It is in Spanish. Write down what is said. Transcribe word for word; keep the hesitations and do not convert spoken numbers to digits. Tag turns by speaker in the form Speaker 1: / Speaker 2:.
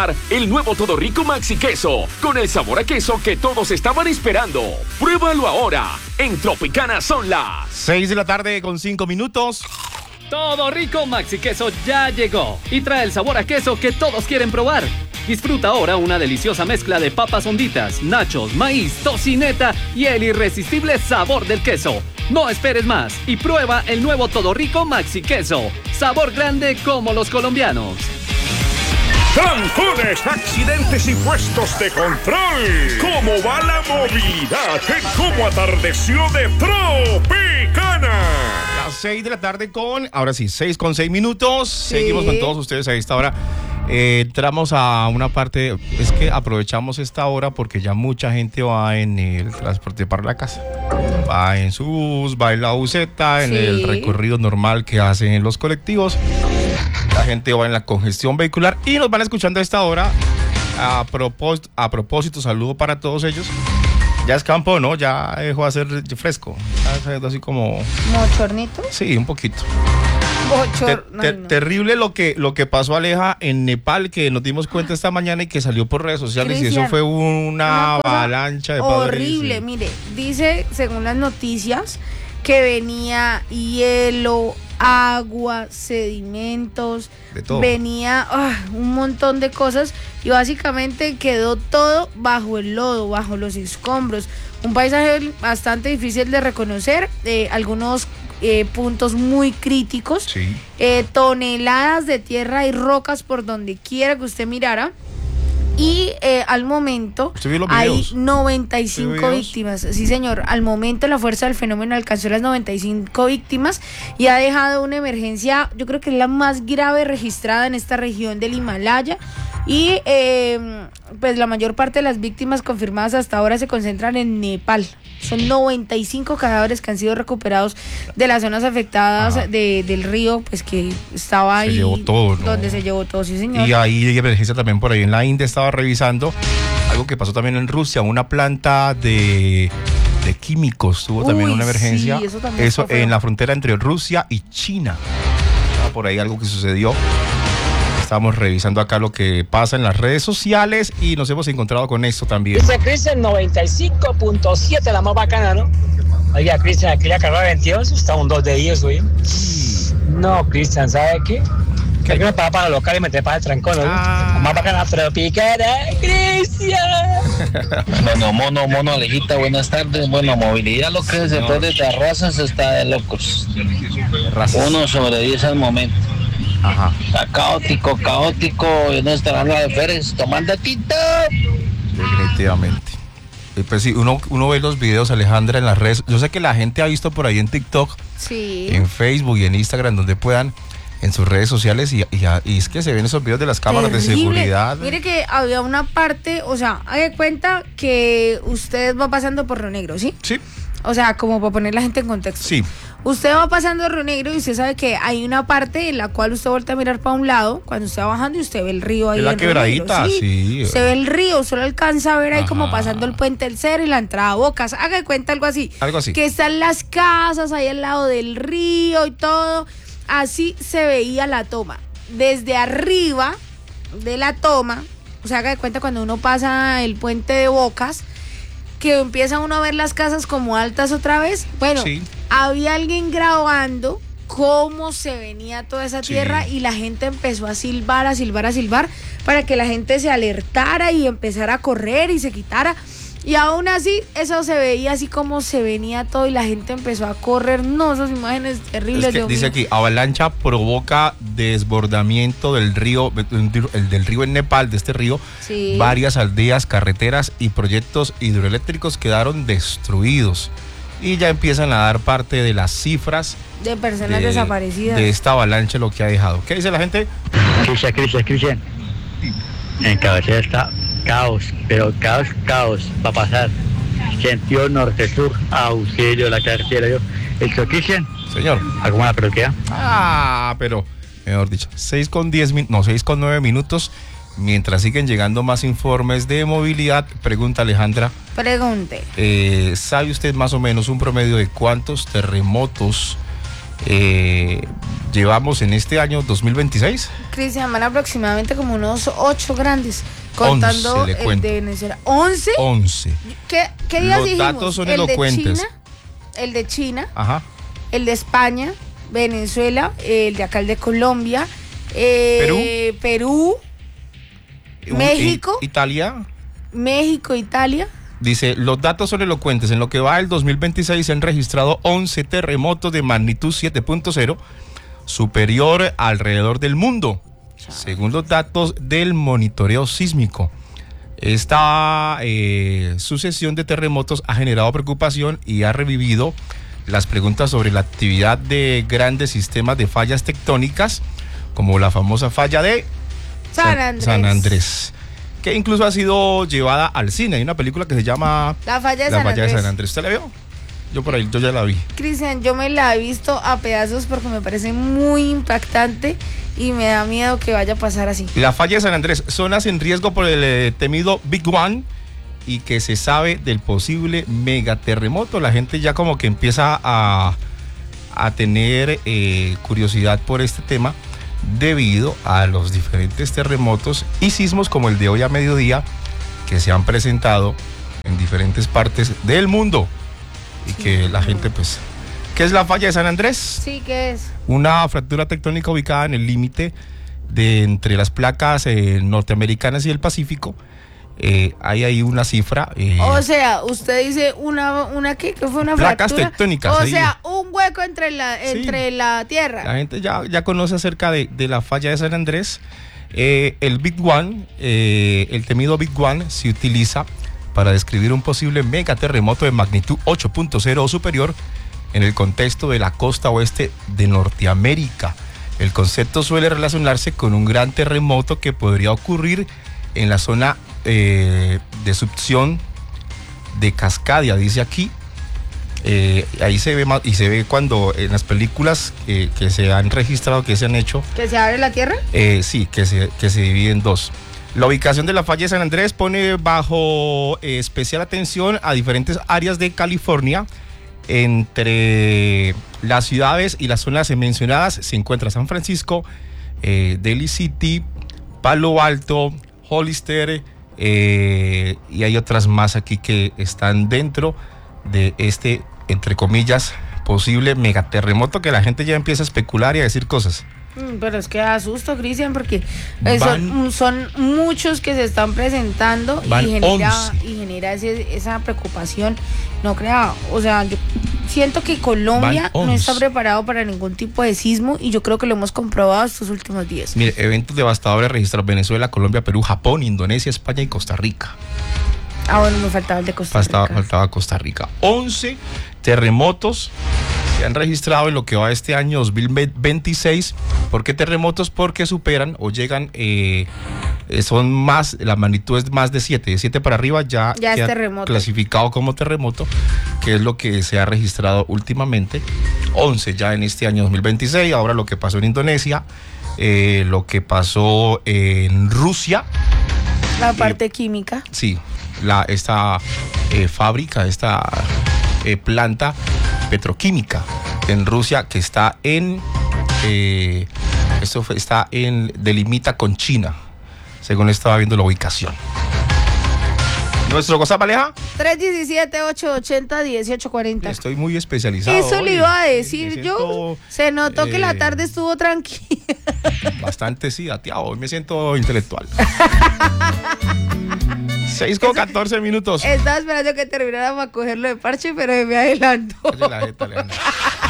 Speaker 1: El nuevo Todo Rico Maxi Queso, con el sabor a queso que todos estaban esperando. Pruébalo ahora. En Tropicana son las
Speaker 2: seis de la tarde con cinco minutos.
Speaker 3: Todo Rico Maxi Queso ya llegó y trae el sabor a queso que todos quieren probar. Disfruta ahora una deliciosa mezcla de papas honditas, nachos, maíz, tocineta y el irresistible sabor del queso. No esperes más y prueba el nuevo Todo Rico Maxi Queso. Sabor grande como los colombianos.
Speaker 4: Trancones, accidentes y puestos de control. ¿Cómo va la movilidad en cómo atardeció de Tropicana?
Speaker 2: Las seis de la tarde con, ahora sí, seis con seis minutos.
Speaker 5: Sí.
Speaker 2: Seguimos con todos ustedes a esta hora. Eh, entramos a una parte, es que aprovechamos esta hora porque ya mucha gente va en el transporte para la casa. Va en su bus, va en la buseta, en
Speaker 5: Sí.
Speaker 2: el recorrido normal que hacen en los colectivos. La gente va en la congestión vehicular y nos van escuchando a esta hora. A propósito, a propósito, saludo para todos ellos. Ya es campo, ¿no? Ya dejó de ser fresco. Ya es así como...
Speaker 5: ¿Mochornito?
Speaker 2: Sí, un poquito.
Speaker 5: Mochor...
Speaker 2: Te- te-
Speaker 5: no, no.
Speaker 2: Terrible lo que, lo que pasó, Aleja, en Nepal, que nos dimos cuenta esta mañana y que salió por redes sociales.
Speaker 5: Cristian,
Speaker 2: y eso fue una,
Speaker 5: una cosa
Speaker 2: avalancha de padres.
Speaker 5: horrible.
Speaker 2: Sí.
Speaker 5: Mire, dice, según las noticias, que venía hielo, agua, sedimentos,
Speaker 2: De todo.
Speaker 5: venía ah, un montón de cosas y básicamente quedó todo bajo el lodo, bajo los escombros. Un paisaje bastante difícil de reconocer, eh, algunos eh, puntos muy críticos,
Speaker 2: Sí.
Speaker 5: eh, toneladas de tierra y rocas por donde quiera que usted mirara. Y eh, al momento
Speaker 2: ¿Usted vio los
Speaker 5: hay
Speaker 2: videos?
Speaker 5: noventa y
Speaker 2: ¿Usted vio
Speaker 5: cinco
Speaker 2: videos?
Speaker 5: víctimas. Sí, señor. Al momento la fuerza del fenómeno alcanzó las noventa y cinco víctimas y ha dejado una emergencia, yo creo que es la más grave registrada en esta región del Himalaya. Y eh, pues la mayor parte de las víctimas confirmadas hasta ahora se concentran en Nepal. Son noventa y cinco cadáveres que han sido recuperados de las zonas afectadas de, del río, pues que estaba
Speaker 2: Se
Speaker 5: ahí.
Speaker 2: llevó todo, ¿no?
Speaker 5: Donde se llevó todo, sí, señor.
Speaker 2: Y ahí hay emergencia también por ahí en la India. Estaba revisando algo que pasó también en Rusia, una planta de, de químicos. Tuvo también
Speaker 5: Uy,
Speaker 2: una emergencia.
Speaker 5: sí, eso también
Speaker 2: Eso
Speaker 5: fue feo.
Speaker 2: en la frontera entre Rusia y China. Estaba por ahí algo que sucedió. Estamos revisando acá lo que pasa en las redes sociales y nos hemos encontrado con esto también.
Speaker 6: Dice Cristian noventa y cinco punto siete, la más bacana, ¿no? Oiga, Cristian, aquí la carrera veintidós está un dos de diez, güey. No, Cristian, ¿sabe qué?
Speaker 2: ¿Qué?
Speaker 6: Hay que me pagar para el local y me te para el trancón, ¿no?
Speaker 2: Ah.
Speaker 6: La más bacana, Tropicana, Cristian.
Speaker 7: Bueno, mono, mono, Alejita, buenas tardes. Bueno, movilidad, lo que es después de terrazas está de locos.
Speaker 2: Razas.
Speaker 7: Uno sobre diez al momento.
Speaker 2: Ajá.
Speaker 7: Está caótico, caótico. En esta banda de Pérez tomando tinto.
Speaker 2: Definitivamente. Y pues sí, uno, uno ve los videos, Alejandra, en las redes. Yo sé que la gente ha visto por ahí en TikTok,
Speaker 5: Sí.
Speaker 2: en Facebook y en Instagram, donde puedan, en sus redes sociales. Y, y, y es que se ven esos videos de las cámaras de
Speaker 5: Terrible.
Speaker 2: seguridad.
Speaker 5: Mire que había una parte, o sea, haga de cuenta que usted va pasando por Río Negro, ¿sí?
Speaker 2: Sí,
Speaker 5: O sea, como para poner la gente en contexto.
Speaker 2: sí.
Speaker 5: Usted va pasando Río Negro y usted sabe que hay una parte en la cual usted voltea a mirar para un lado cuando usted va bajando y usted ve el río ahí.
Speaker 2: Es la
Speaker 5: en Río Negro,
Speaker 2: quebradita, sí.
Speaker 5: Usted ve el río, solo alcanza a ver ahí como
Speaker 2: Ajá.
Speaker 5: pasando el puente del Cero y la entrada a Bocas. Haga de cuenta algo así.
Speaker 2: Algo así.
Speaker 5: Que están las casas ahí al lado del río y todo. Así se veía la toma. Desde arriba de la toma, o sea, haga de cuenta cuando uno pasa el puente de Bocas, que empieza uno a ver las casas como altas otra vez. Bueno,
Speaker 2: Sí.
Speaker 5: había alguien grabando cómo se venía toda esa
Speaker 2: Sí.
Speaker 5: tierra y la gente empezó a silbar, a silbar, a silbar para que la gente se alertara y empezara a correr y se quitara. Y aún así, eso se veía así como se venía todo y la gente empezó a correr. No, esas imágenes terribles.
Speaker 2: Es que
Speaker 5: Dios
Speaker 2: dice
Speaker 5: mío.
Speaker 2: aquí, avalancha provoca desbordamiento del río, el del río en Nepal, de este río.
Speaker 5: Sí.
Speaker 2: Varias aldeas, carreteras y proyectos hidroeléctricos quedaron destruidos. Y ya empiezan a dar parte de las cifras
Speaker 5: De personas
Speaker 2: de,
Speaker 5: desaparecidas.
Speaker 2: de esta avalancha, lo que ha dejado. ¿Qué dice la gente?
Speaker 8: Cristian, Cristian, Cristian. En cabecera está caos, pero caos, caos, va a pasar. Sentido norte-sur, auxilio, la carretera, yo. El Cristian,
Speaker 2: Señor.
Speaker 8: ¿alguna buena peluquea?
Speaker 2: Ah, pero, mejor dicho, seis con diez min- no, seis con nueve minutos. Mientras siguen llegando más informes de movilidad, pregunta Alejandra,
Speaker 5: Pregunte.
Speaker 2: eh, ¿sabe usted más o menos un promedio de cuántos terremotos eh, llevamos en este año dos mil veintiséis?
Speaker 5: Cristian, van aproximadamente como unos ocho grandes, contando
Speaker 2: once, le
Speaker 5: el
Speaker 2: cuento.
Speaker 5: de Venezuela. ¿once?
Speaker 2: once.
Speaker 5: ¿Qué, qué días
Speaker 2: Los
Speaker 5: dijimos?
Speaker 2: datos son
Speaker 5: el
Speaker 2: elocuentes.
Speaker 5: de China, el de China,
Speaker 2: Ajá.
Speaker 5: el de España, Venezuela, el de acá, el de Colombia, eh, Perú, Perú México,
Speaker 2: I- Italia.
Speaker 5: México, Italia.
Speaker 2: Dice, los datos son elocuentes. En lo que va del dos mil veintiséis se han registrado once terremotos de magnitud siete punto cero, superior alrededor del mundo, según los datos del monitoreo sísmico. Esta eh, sucesión de terremotos ha generado preocupación y ha revivido las preguntas sobre la actividad de grandes sistemas de fallas tectónicas, como la famosa falla de
Speaker 5: San Andrés.
Speaker 2: San Andrés, que incluso ha sido llevada al cine. Hay una película que se llama
Speaker 5: La falla de,
Speaker 2: La
Speaker 5: San,
Speaker 2: falla
Speaker 5: Andrés.
Speaker 2: de San Andrés. ¿Usted la vio? Yo por ahí, yo ya la vi.
Speaker 5: Cristian, yo me la he visto a pedazos porque me parece muy impactante y me da miedo que vaya a pasar así.
Speaker 2: La falla de San Andrés, zonas en riesgo por el eh, temido Big One, y que se sabe del posible megaterremoto. La gente ya como que empieza a, a tener eh, curiosidad por este tema debido a los diferentes terremotos y sismos como el de hoy a mediodía que se han presentado en diferentes partes del mundo y sí, que la gente pues... ¿Qué es la falla de San Andrés?
Speaker 5: Sí, ¿qué es?
Speaker 2: Una fractura tectónica ubicada en el límite de entre las placas eh, norteamericanas y el Pacífico. Eh, hay ahí una cifra. Eh,
Speaker 5: o sea, usted dice una, una ¿qué? ¿Qué fue una
Speaker 2: placas
Speaker 5: fractura?
Speaker 2: tectónicas.
Speaker 5: O
Speaker 2: ahí.
Speaker 5: sea, un hueco entre la, entre
Speaker 2: sí,
Speaker 5: la tierra.
Speaker 2: La gente ya, ya conoce acerca de, de la falla de San Andrés. Eh, el Big One, eh, el temido Big One, se utiliza para describir un posible megaterremoto de magnitud ocho punto cero o superior en el contexto de la costa oeste de Norteamérica. El concepto suele relacionarse con un gran terremoto que podría ocurrir en la zona eh, de succión de Cascadia, dice aquí. Eh, ahí se ve más, y se ve cuando en las películas eh, que se han registrado, que se han hecho.
Speaker 5: ¿Que se abre la tierra?
Speaker 2: Eh, sí, que se, que se divide en dos. La ubicación de la falla de San Andrés pone bajo eh, especial atención a diferentes áreas de California. Entre las ciudades y las zonas mencionadas se encuentra San Francisco, eh, Daly City, Palo Alto, Hollister, eh, y hay otras más aquí que están dentro de este, entre comillas, posible megaterremoto, que la gente ya empieza a especular y a decir cosas.
Speaker 5: Pero es que da susto, Cristian, porque son, son muchos que se están presentando y genera, y genera ese, esa preocupación. No crea, o sea, yo siento que Colombia no está preparado para ningún tipo de sismo y yo creo que lo hemos comprobado estos últimos días.
Speaker 2: Mire, eventos devastadores registrados: Venezuela, Colombia, Perú, Japón, Indonesia, España y Costa Rica.
Speaker 5: Ah, bueno, me faltaba el de Costa
Speaker 2: faltaba,
Speaker 5: Rica.
Speaker 2: Faltaba Costa Rica. once terremotos se han registrado en lo que va este año dos mil veintiséis. ¿Por qué terremotos? Porque superan o llegan, eh, son más, la magnitud es más de siete, de siete para arriba ya,
Speaker 5: ya es terremoto,
Speaker 2: clasificado como terremoto, que es lo que se ha registrado últimamente. once ya en este año dos mil veintiséis. Ahora lo que pasó en Indonesia, eh, lo que pasó en Rusia.
Speaker 5: La parte eh, química.
Speaker 2: Sí, la, esta eh, fábrica, esta eh, planta petroquímica en Rusia que está en eh, esto fue, está en delimita con China, según estaba viendo la ubicación. ¿Nuestro WhatsApp, Aleja?
Speaker 5: tres uno siete, ocho ocho cero, uno ocho cuatro cero.
Speaker 2: Estoy muy especializado.
Speaker 5: Eso
Speaker 2: hoy.
Speaker 5: le iba a decir
Speaker 2: siento,
Speaker 5: yo. Se notó eh, que la tarde estuvo tranquila.
Speaker 2: Bastante, sí, dateado. Hoy me siento intelectual. seis con catorce minutos.
Speaker 5: Estaba esperando que terminara para cogerlo de parche, pero me adelantó.
Speaker 2: Oye, la jeta, Alejandra.